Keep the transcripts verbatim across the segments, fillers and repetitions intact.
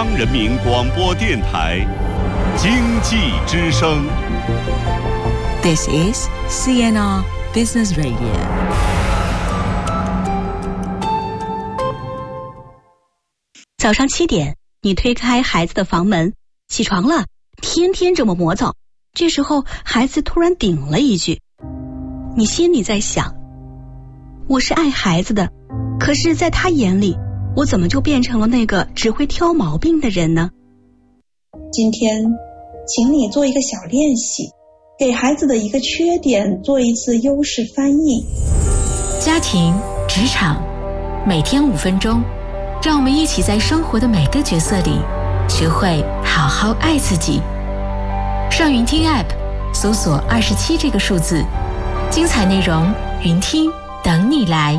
央人民广播电台经济之声。 This is C N R Business Radio。 早上七点，你推开孩子的房门，起床了，天天这么磨蹭。这时候孩子突然顶了一句，你心里在想，我是爱孩子的，可是在他眼里，我怎么就变成了那个只会挑毛病的人呢？ 今天请你做一个小练习，给孩子的一个缺点做一次优势翻译。 家庭、职场，每天五分钟，让我们一起在生活的每个角色里学会好好爱自己。上云听 App 搜索二十七这个数字，精彩内容云听等你来。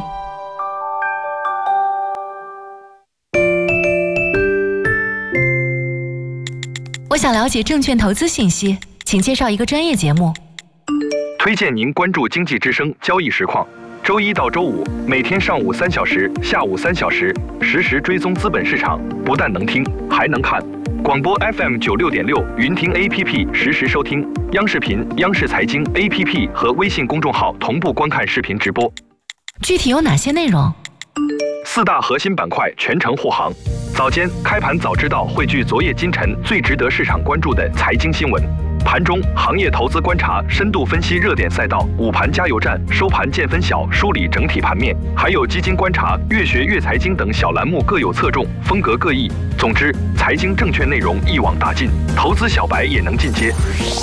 我想了解证券投资信息，请介绍一个专业节目。 推荐您关注经济之声交易实况，周一到周五每天上午三小时、下午三小时，实时追踪资本市场，不但能听，还能看。广播 F M 九六点六，云听 A P P 实时收听，央视频、央视财经 A P P 和微信公众号同步观看视频直播。 具体有哪些内容？ 四大核心板块全程护航。早间开盘早知道汇聚昨夜今晨最值得市场关注的财经新闻。盘中行业投资观察，深度分析热点赛道，午盘加油站，收盘见分晓，梳理整体盘面，还有基金观察、越学越财经等小栏目各有侧重，风格各异。总之，财经证券内容一网打尽，投资小白也能进阶。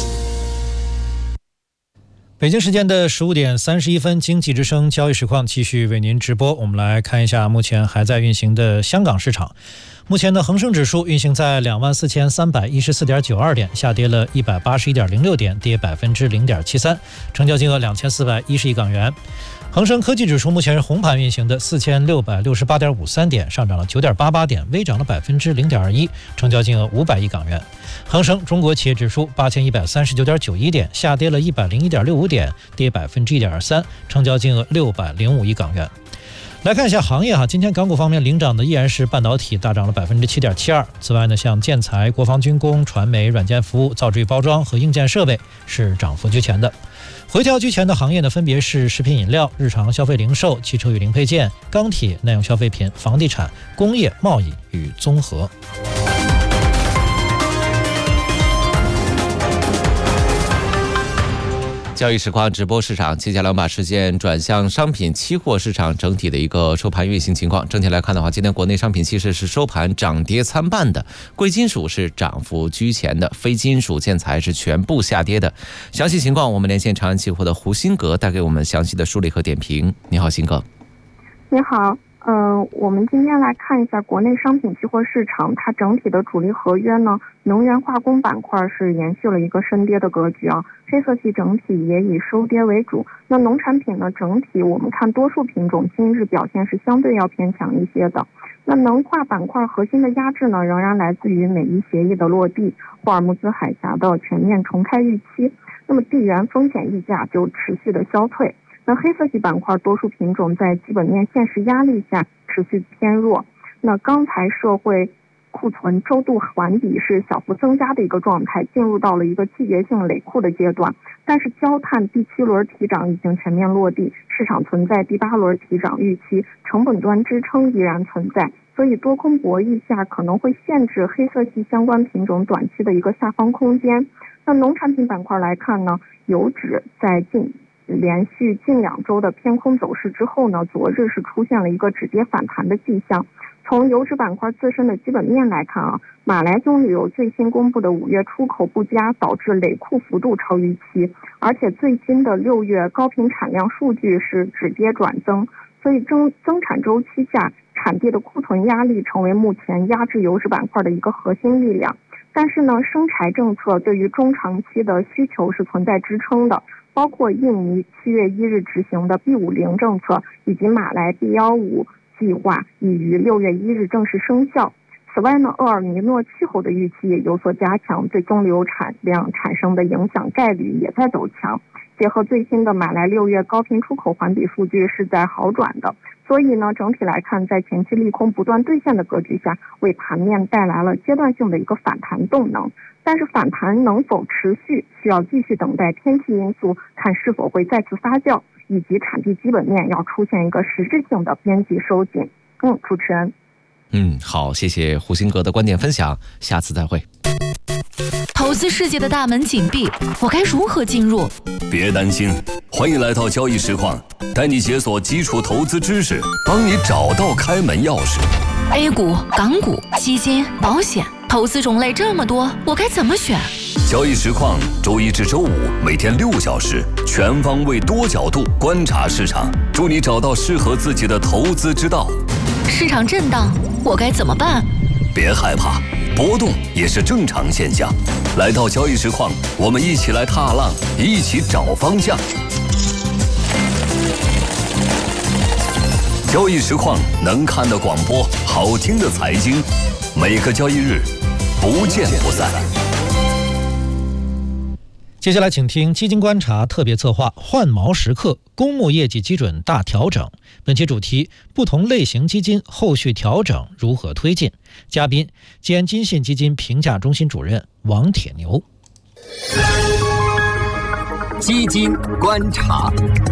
北京时间的十五点三十一分，经济之声交易实况继续为您直播。我们来看一下目前还在运行的香港市场。目前的恒生指数运行在两万四千三百一十四点九二点，下跌了一百八十一点零六点，跌百分之零点七三，成交金额两千四百一十亿港元。恒生科技指数目前是红盘运行的四千六百六十八点五三点，上涨了九点八八点，微涨了百分之零点二一，成交金额五百亿港元。恒生中国企业指数八千一百三十九点九一点，下跌了一百零一点六五点，跌百分之一点二三，成交金额六百零五亿港元。来看一下行业哈，今天港股方面领涨的依然是半导体，大涨了百分之七点七二。此外呢，像建材、国防军工、传媒、软件服务、造纸包装和硬件设备是涨幅居前的。回调居前的行业呢，分别是食品饮料、日常消费零售、汽车与零配件、钢铁、耐用消费品、房地产、工业、贸易与综合。 交易实况直播市场，接下来我们把时间转向商品期货市场整体的一个收盘运行情况。整体来看的话，今天国内商品期市是收盘涨跌参半的，贵金属是涨幅居前的，非金属建材是全部下跌的。详细情况我们连线长安期货的胡新阁带给我们详细的梳理和点评。你好，新阁。 你好。呃，我们今天来看一下国内商品期货市场，它整体的主力合约呢，能源化工板块是延续了一个深跌的格局啊，黑色系整体也以收跌为主。那农产品呢，整体我们看多数品种今日表现是相对要偏强一些的。那能化板块核心的压制呢，仍然来自于美伊协议的落地，霍尔木兹海峡的全面重开预期，那么地缘风险溢价就持续的消退。那黑色系板块多数品种在基本面现实压力下持续偏弱，那钢材社会库存周度环比是小幅增加的一个状态，进入到了一个季节性累库的阶段。但是焦炭第七轮提涨已经全面落地，市场存在第八轮提涨预期，成本端支撑依然存在，所以多空博弈下可能会限制黑色系相关品种短期的一个下方空间。那农产品板块来看呢，油脂在近连续近两周的偏空走势之后呢，昨日是出现了一个止跌反弹的迹象。从油脂板块自身的基本面来看啊，马来棕榈油最新公布的五月出口不佳，导致累库幅度超预期，而且最新的六月高频产量数据是止跌转增，所以增增产周期下产地的库存压力成为目前压制油脂板块的一个核心力量。但是呢，生柴政策对于中长期的需求是存在支撑的，包括印尼七月一日执行的 B 五零 政策，以及马来 B 一五 计划已于六月一日正式生效。此外呢，厄尔尼诺气候的预期也有所加强，对棕榈油产量产生的影响概率也在走强。 结合最新的买来六月高频出口环比数据是在好转的，所以呢，整体来看，在前期利空不断兑现的格局下，为盘面带来了阶段性的一个反弹动能。但是反弹能否持续，需要继续等待天气因素，看是否会再次发酵，以及产地基本面要出现一个实质性的边际收紧。嗯，主持人。 嗯，好，谢谢胡鑫哥的观点分享，下次再会。 投资世界的大门紧闭，我该如何进入？ 别担心，欢迎来到交易实况，带你解锁基础投资知识，帮你找到开门钥匙。 A 股、港股、基金、保险，投资种类这么多，我该怎么选？ 交易实况，周一至周五每天六小时，全方位多角度观察市场，助你找到适合自己的投资之道。 市场震荡，我该怎么办？ 别害怕，波动也是正常现象。来到交易实况，我们一起来踏浪，一起找方向。交易实况能看的广播，好听的财经，每个交易日不见不散。 接下来请听基金观察特别策划换毛时刻公募业绩基准大调整，本期主题不同类型基金后续调整如何推进，嘉宾兼金信基金评价中心主任王铁牛。 基金观察。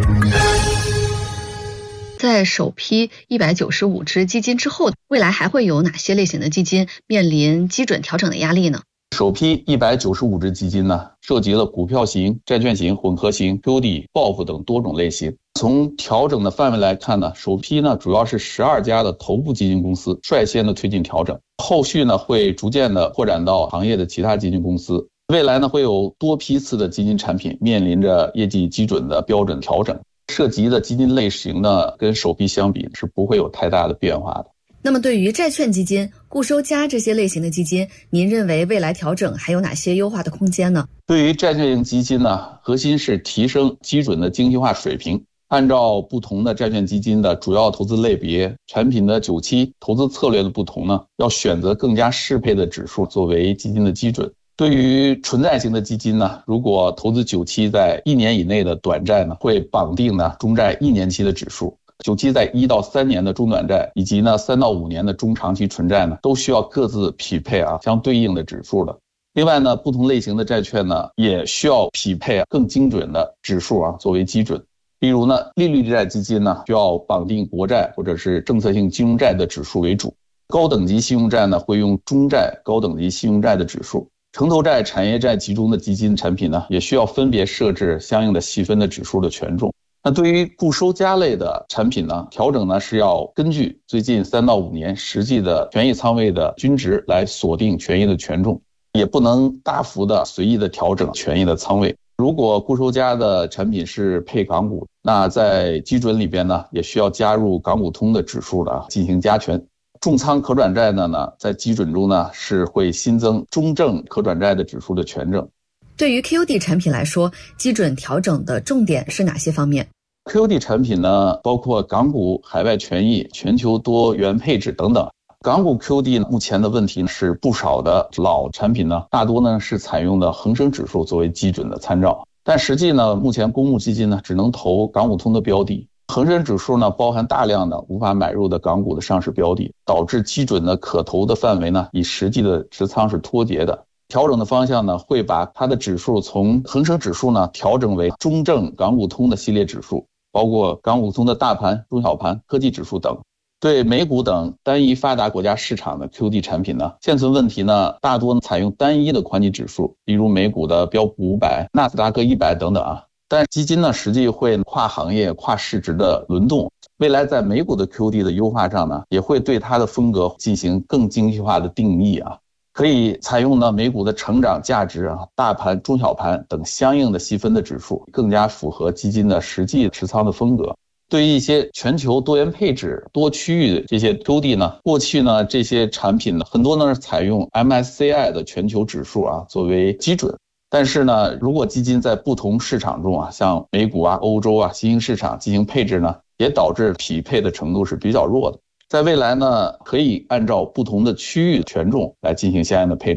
在首批一百九十五只基金之后，未来还会有哪些类型的基金面临基准调整的压力呢？ 首批一百九十五只基金呢，涉及了股票型、债券型、混合型、Q D、报复等多种类型。从调整的范围来看呢，首批呢主要是十二家的头部基金公司率先的推进调整，后续呢会逐渐的扩展到行业的其他基金公司。未来呢会有多批次的基金产品面临着业绩基准的标准调整，涉及的基金类型呢跟首批相比是不会有太大的变化的。 那么对于债券基金、固收加这些类型的基金，您认为未来调整还有哪些优化的空间呢？ 对于债券型基金呢，核心是提升基准的精细化水平，按照不同的债券基金的主要投资类别、产品的久期、投资策略的不同呢，要选择更加适配的指数作为基金的基准。对于纯债型的基金呢，如果投资久期在一年以内的短债呢，会绑定呢中债一年期的指数。久期在一到三年的中短债，以及呢三到五年的中长期纯债呢，都需要各自匹配啊相对应的指数的。另外呢，不同类型的债券呢，也需要匹配更精准的指数啊作为基准。例如呢，利率债基金呢，需要绑定国债或者是政策性金融债的指数为主；高等级信用债呢，会用中债、高等级信用债的指数。城投债、产业债集中的基金产品呢，也需要分别设置相应的细分的指数的权重。那对于固收加类的产品呢，调整呢是要根据最近三到五年实际的权益仓位的均值来锁定权益的权重，也不能大幅的随意的调整权益的仓位。如果固收加的产品是配港股，那在基准里边呢，也需要加入港股通的指数的进行加权。重仓可转债的呢，在基准中呢是会新增中证可转债的指数的权重。 对于 Q D 产品来说，基准调整的重点是哪些方面？ Q D 产品呢，包括港股、海外权益、全球多元配置等等。港股 Q D 目前的问题是不少的老产品呢，大多呢是采用的恒生指数作为基准的参照，但实际呢，目前公募基金呢只能投港股通的标的，恒生指数呢包含大量的无法买入的港股的上市标的，导致基准的可投的范围呢与实际的持仓是脱节的。调整的方向呢，会把它的指数从恒生指数呢调整为中证港股通的系列指数，包括港股通的大盘、中小盘、科技指数等。对美股等单一发达国家市场的 Q D 产品呢，现存问题呢，大多采用单一的宽基指数，例如美股的标普五百、纳斯达克一百等等啊。但基金呢，实际会跨行业、跨市值的轮动。未来在美股的 Q D 的优化上呢，也会对它的风格进行更精细化的定义啊。可以采用呢美股的成长、价值啊、大盘、中小盘等相应的细分的指数，更加符合基金的实际持仓的风格。对于一些全球多元配置、多区域的这些 Q D 呢，过去呢这些产品呢很多呢是采用 M S C I 的全球指数啊作为基准。但是呢，如果基金在不同市场中啊，像美股啊、欧洲啊、新兴市场进行配置呢，也导致匹配的程度是比较弱的。在未来呢，可以按照不同的区域权重来进行相应的配置。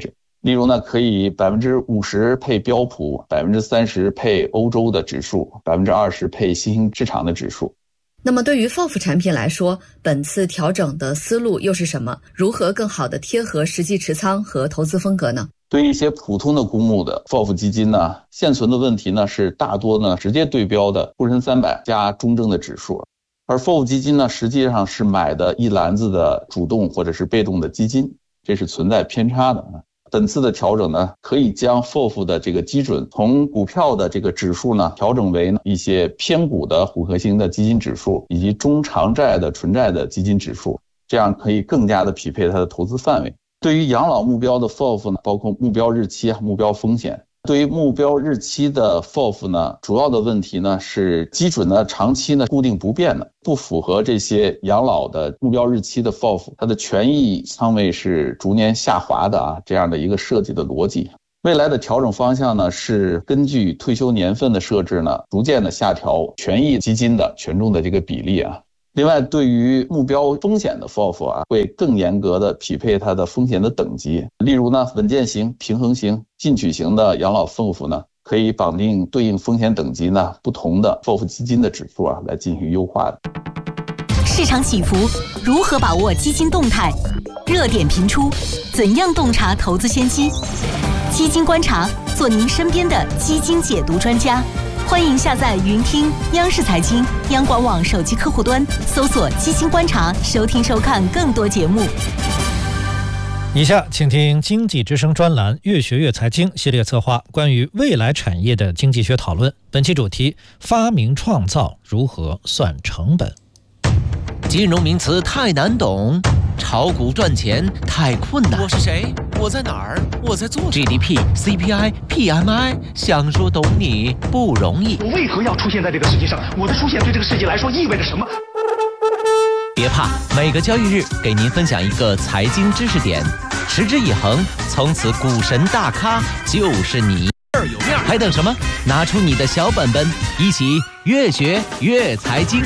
例如呢，可以百分之五十配标普，百分之三十配欧洲的指数，百分之二十配新兴市场的指数。 那么对于 F O F 产品来说，本次调整的思路又是什么？如何更好的贴合实际持仓和投资风格呢？ 对于一些普通的公募的 F O F 基金呢，现存的问题呢是大多呢直接对标的沪深三百加中证的指数，而 F O F 基金呢实际上是买的一篮子的主动或者是被动的基金，这是存在偏差的。本次的调整呢，可以将 F O F 的这个基准从股票的这个指数呢调整为一些偏股的混合型的基金指数，以及中长债的纯债的基金指数，这样可以更加的匹配它的投资范围。对于养老目标的 F O F 呢，包括目标日期、目标风险。对于目标日期的 F O F 呢，主要的问题呢是基准呢长期呢固定不变的，不符合这些养老的目标日期的 F O F， 它的权益仓位是逐年下滑的啊，这样的一个设计的逻辑。未来的调整方向呢是根据退休年份的设置呢，逐渐的下调权益基金的权重的这个比例啊。另外，对于目标风险的 F O F 啊，会更严格的匹配它的风险的等级。例如呢，稳健型、平衡型、进取型的养老 F O F 呢，可以绑定对应风险等级呢不同的 F O F 基金的指数啊，来进行优化的。 市场起伏，如何把握基金动态？热点频出，怎样洞察投资先机？基金观察，做您身边的基金解读专家。欢迎下载云听央视财经、央广网手机客户端，搜索“基金观察”，收听收看更多节目。 以下请听经济之声专栏《越学越财经》系列策划关于未来产业的经济学讨论。本期主题：发明创造如何算成本？ 金融名词太难懂，炒股赚钱太困难。我是谁？我在哪儿？我在做 G D P、C P I、P M I， 想说懂你不容易。 我为何要出现在这个世界上？我的出现对这个世界来说意味着什么？ 别怕，每个交易日给您分享一个财经知识点，持之以恒，从此股神大咖就是你。还等什么？拿出你的小本本，一起越学越财经。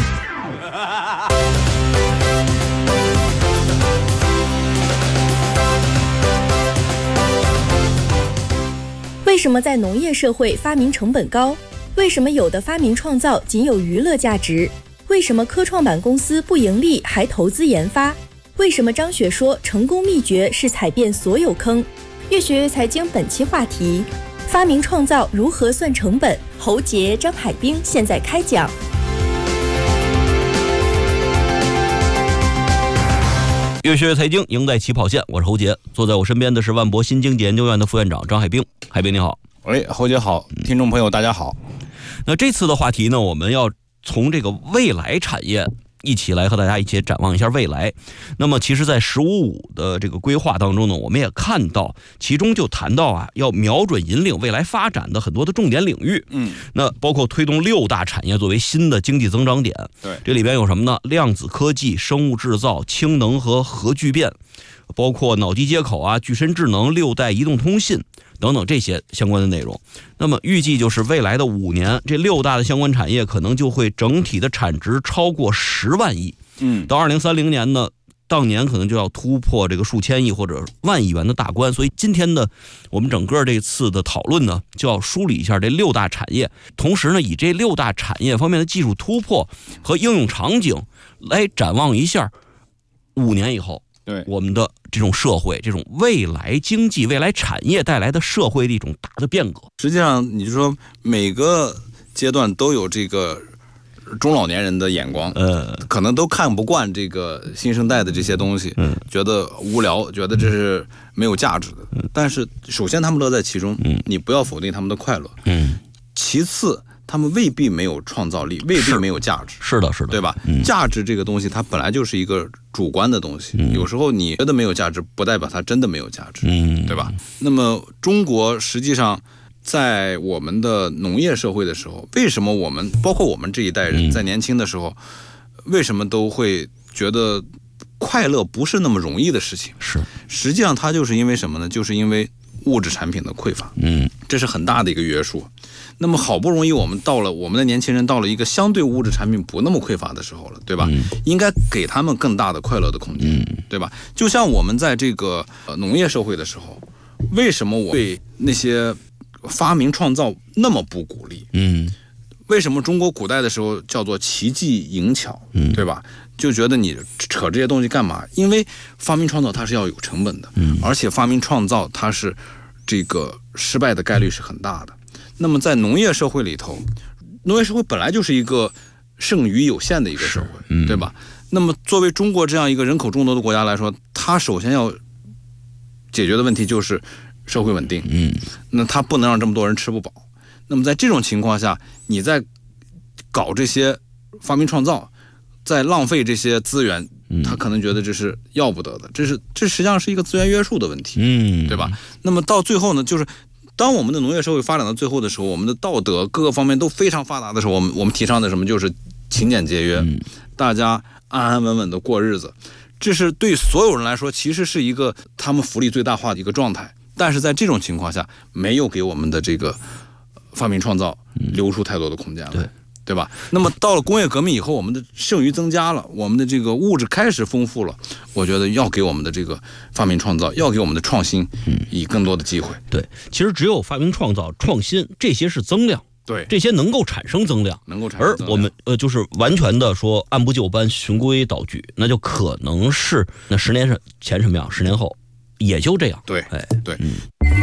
为什么在农业社会发明成本高？为什么有的发明创造仅有娱乐价值？为什么科创板公司不盈利还投资研发？为什么张雪说成功秘诀是踩遍所有坑？越学越财经本期话题：发明创造如何算成本？侯杰、张海滨现在开讲。 越学越财经，赢在起跑线。我是侯杰，坐在我身边的是万博新经济研究院的副院长张海滨。海滨你好。 喂，侯杰好，听众朋友大家好。 那这次的话题呢，我们要从这个未来产业一起来和大家一起展望一下未来。那么其实在十五五的这个规划当中呢，我们也看到其中就谈到啊，要瞄准引领未来发展的很多的重点领域。 嗯， 那包括推动六大产业作为新的经济增长点。 对， 这里边有什么呢？量子科技、生物制造、氢能和核聚变，包括脑机接口啊、具身智能、六代移动通信等等这些相关的内容。那么预计就是未来的五年，这六大的相关产业可能就会整体的产值超过十万亿。 嗯， 到二零三零年呢，当年可能就要突破这个数千亿或者万亿元的大关。所以今天呢，我们整个这次的讨论呢，就要梳理一下这六大产业，同时呢，以这六大产业方面的技术突破和应用场景来展望一下五年以后。 对我们的这种社会，这种未来经济、未来产业带来的社会的一种大的变革。 实际上，你就说每个阶段都有这个中老年人的眼光， 呃， 可能都看不惯这个新生代的这些东西， 嗯， 觉得无聊，觉得这是没有价值的。 嗯， 但是首先他们乐在其中， 嗯， 你不要否定他们的快乐， 嗯， 其次。他们未必没有创造力，未必没有价值。 是的，是的， 对吧？ 嗯， 价值这个东西，它本来就是一个主观的东西。 嗯， 有时候你觉得没有价值，不代表它真的没有价值。 嗯， 对吧？那么中国实际上在我们的农业社会的时候，为什么我们包括我们这一代人在年轻的时候，嗯，为什么都会觉得快乐不是那么容易的事情？ 是， 实际上它就是因为什么呢？就是因为物质产品的匮乏。 嗯， 这是很大的一个约束。那么好不容易我们到了，我们的年轻人到了一个相对物质产品不那么匮乏的时候了，对吧？ 嗯， 应该给他们更大的快乐的空间， 嗯， 对吧？就像我们在这个农业社会的时候， 为什么我对那些发明创造那么不鼓励？ 嗯， 为什么中国古代的时候叫做奇技淫巧，嗯，对吧？就觉得你扯这些东西干嘛？因为发明创造它是要有成本的，嗯，而且发明创造它是这个失败的概率是很大的。那么在农业社会里头，农业社会本来就是一个剩余有限的一个社会，嗯，对吧？那么作为中国这样一个人口众多的国家来说，它首先要解决的问题就是社会稳定， 嗯， 那它不能让这么多人吃不饱。那么在这种情况下，你在搞这些发明创造，在浪费这些资源，他可能觉得这是要不得的，这是这实际上是一个资源约束的问题， 嗯， 对吧？那么到最后呢，就是当我们的农业社会发展到最后的时候，我们的道德各个方面都非常发达的时候，我们我们提倡的什么就是勤俭节约， 嗯， 大家安安稳稳的过日子，这是对所有人来说其实是一个他们福利最大化的一个状态。但是在这种情况下，没有给我们的这个发明创造留出太多的空间了， 对。 对吧？那么到了工业革命以后，我们的剩余增加了，我们的这个物质开始丰富了，我觉得要给我们的这个发明创造，要给我们的创新以更多的机会。 对，其实只有发明创造、创新这些是增量， 对， 这些能够产生增量， 能够产生增量。 而我们呃，就是完全的说按部就班、循规蹈矩，那就可能是那十年前什么样，十年后也就这样。 对， 哎， 对。 嗯